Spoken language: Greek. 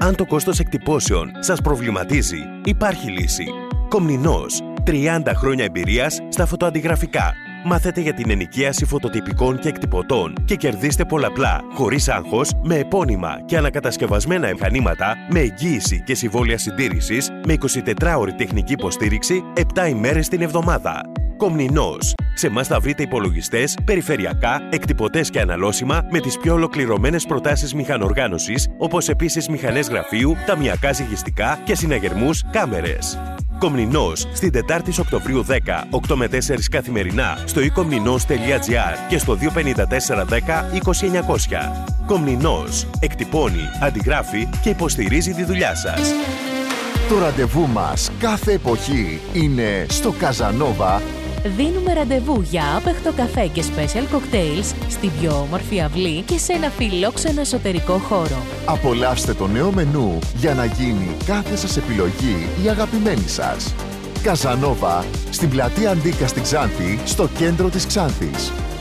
Αν το κόστος εκτυπώσεων σας προβληματίζει, υπάρχει λύση. Κομνηνός. 30 χρόνια εμπειρίας στα φωτοαντιγραφικά. Μάθετε για την ενοικίαση φωτοτυπικών και εκτυπωτών και κερδίστε πολλαπλά, χωρίς άγχος, με επώνυμα και ανακατασκευασμένα μηχανήματα, με εγγύηση και συμβόλαια συντήρησης, με 24ωρη τεχνική υποστήριξη, 7 ημέρες την εβδομάδα. Κομνηνός. Σε εμάς θα βρείτε υπολογιστές, περιφερειακά, εκτυπωτές και αναλώσιμα με τις πιο ολοκληρωμένες προτάσεις μηχανοργάνωσης, όπως επίσης μηχανές γραφείου, ταμιακά ζυγιστικά και συναγερμούς κάμερες. Κομνηνός, στην Τετάρτη Οκτωβρίου 10, 8 με 4 καθημερινά, στο e-komninos.gr και στο 254 10 2900. Κομνηνός, εκτυπώνει, αντιγράφει και υποστηρίζει τη δουλειά σας. Το ραντεβού μας κάθε εποχή είναι στο Καζανόβα. Δίνουμε ραντεβού για άπεχτο καφέ και special cocktails στην πιο όμορφη αυλή και σε ένα φιλόξενο εσωτερικό χώρο. Απολαύστε το νέο μενού για να γίνει κάθε σας επιλογή η αγαπημένη σας. Καζανόβα, στην πλατεία Αντίκα στην Ξάνθη, στο κέντρο της Ξάνθης.